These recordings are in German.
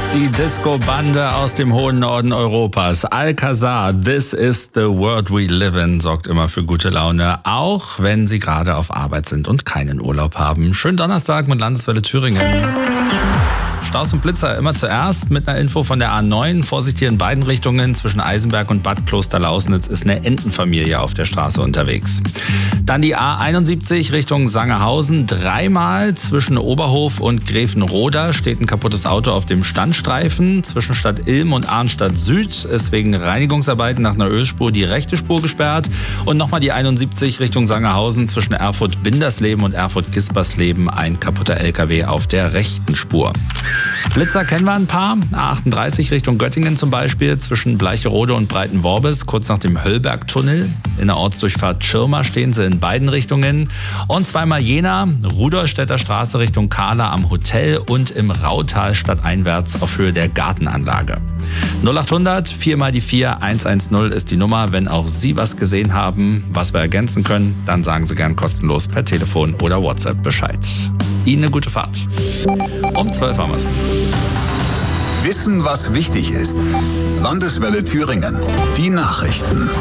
Die Disco-Bande aus dem hohen Norden Europas, Alcazar, This is the world we live in, sorgt immer für gute Laune, auch wenn Sie gerade auf Arbeit sind und keinen Urlaub haben. Schönen Donnerstag mit Landeswelle Thüringen. Staus und Blitzer immer zuerst mit einer Info von der A9. Vorsicht hier in beiden Richtungen. Zwischen Eisenberg und Bad Klosterlausnitz ist eine Entenfamilie auf der Straße unterwegs. Dann die A71 Richtung Sangerhausen. Dreimal zwischen Oberhof und Gräfenroda steht ein kaputtes Auto auf dem Standstreifen. Zwischen Stadt Ilm und Arnstadt Süd ist wegen Reinigungsarbeiten nach einer Ölspur die rechte Spur gesperrt. Und nochmal die 71 Richtung Sangerhausen zwischen Erfurt-Bindersleben und Erfurt-Gispersleben ein kaputter LKW auf der rechten Spur. Blitzer kennen wir ein paar. A38 Richtung Göttingen zum Beispiel, zwischen Bleicherode und Breitenworbis, kurz nach dem Höllbergtunnel. In der Ortsdurchfahrt Schirma stehen sie in beiden Richtungen. Und zweimal Jena, Rudolstädter Straße Richtung Kahla am Hotel und im Rautal stadteinwärts auf Höhe der Gartenanlage. 0800 4 mal die 4 110 ist die Nummer. Wenn auch Sie was gesehen haben, was wir ergänzen können, dann sagen Sie gern kostenlos per Telefon oder WhatsApp Bescheid. Ihnen eine gute Fahrt. Um 12 haben wir es. Wissen, was wichtig ist. Landeswelle Thüringen. Die Nachrichten.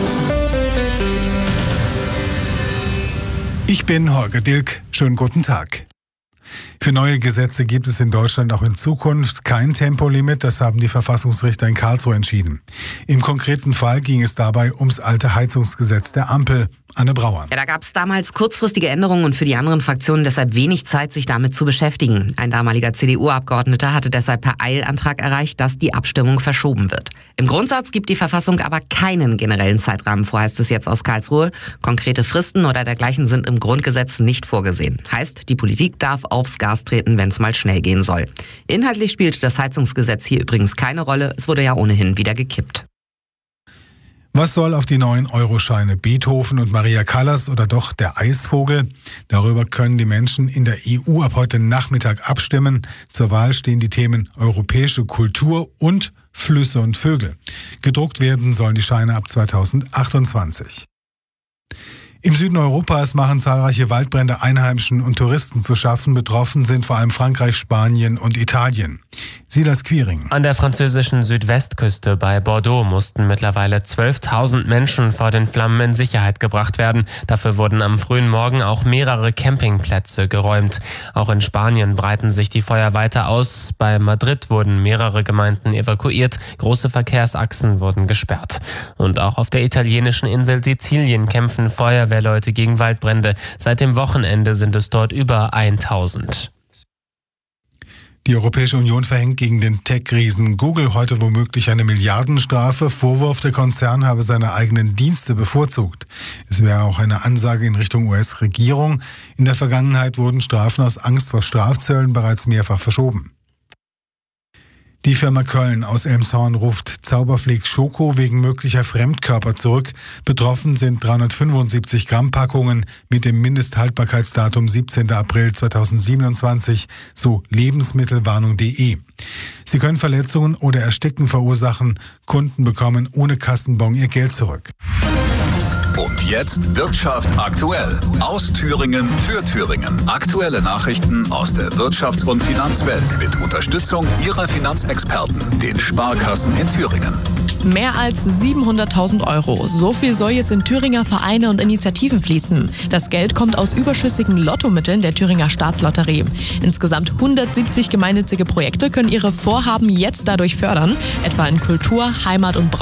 Ich bin Holger Dilk. Schönen guten Tag. Für neue Gesetze gibt es in Deutschland auch in Zukunft kein Tempolimit, das haben die Verfassungsrichter in Karlsruhe entschieden. Im konkreten Fall ging es dabei ums alte Heizungsgesetz der Ampel. Anne Brauer. Ja, da gab es damals kurzfristige Änderungen und für die anderen Fraktionen deshalb wenig Zeit, sich damit zu beschäftigen. Ein damaliger CDU-Abgeordneter hatte deshalb per Eilantrag erreicht, dass die Abstimmung verschoben wird. Im Grundsatz gibt die Verfassung aber keinen generellen Zeitrahmen vor, heißt es jetzt aus Karlsruhe. Konkrete Fristen oder dergleichen sind im Grundgesetz nicht vorgesehen. Heißt, die Politik darf aufs Gas treten, wenn es mal schnell gehen soll. Inhaltlich spielt das Heizungsgesetz hier übrigens keine Rolle. Es wurde ja ohnehin wieder gekippt. Was soll auf die neuen Euroscheine Beethoven und Maria Callas oder doch der Eisvogel? Darüber können die Menschen in der EU ab heute Nachmittag abstimmen. Zur Wahl stehen die Themen europäische Kultur und Flüsse und Vögel. Gedruckt werden sollen die Scheine ab 2028. Im Süden Europas machen zahlreiche Waldbrände Einheimischen und Touristen zu schaffen. Betroffen sind vor allem Frankreich, Spanien und Italien. Silas Quiring. An der französischen Südwestküste bei Bordeaux mussten mittlerweile 12.000 Menschen vor den Flammen in Sicherheit gebracht werden. Dafür wurden am frühen Morgen auch mehrere Campingplätze geräumt. Auch in Spanien breiten sich die Feuer weiter aus. Bei Madrid wurden mehrere Gemeinden evakuiert. Große Verkehrsachsen wurden gesperrt. Und auch auf der italienischen Insel Sizilien kämpfen Feuerwehrleute gegen Waldbrände. Seit dem Wochenende sind es dort über 1000. Die Europäische Union verhängt gegen den Tech-Riesen Google heute womöglich eine Milliardenstrafe. Vorwurf, der Konzern habe seine eigenen Dienste bevorzugt. Es wäre auch eine Ansage in Richtung US-Regierung. In der Vergangenheit wurden Strafen aus Angst vor Strafzöllen bereits mehrfach verschoben. Die Firma Köln aus Elmshorn ruft Zauberfleek Schoko wegen möglicher Fremdkörper zurück. Betroffen sind 375 Gramm Packungen mit dem Mindesthaltbarkeitsdatum 17. April 2027, so lebensmittelwarnung.de. Sie können Verletzungen oder Ersticken verursachen. Kunden bekommen ohne Kassenbon ihr Geld zurück. Und jetzt Wirtschaft aktuell. Aus Thüringen für Thüringen. Aktuelle Nachrichten aus der Wirtschafts- und Finanzwelt mit Unterstützung Ihrer Finanzexperten, den Sparkassen in Thüringen. Mehr als 700.000 Euro. So viel soll jetzt in Thüringer Vereine und Initiativen fließen. Das Geld kommt aus überschüssigen Lottomitteln der Thüringer Staatslotterie. Insgesamt 170 gemeinnützige Projekte können ihre Vorhaben jetzt dadurch fördern, etwa in Kultur, Heimat und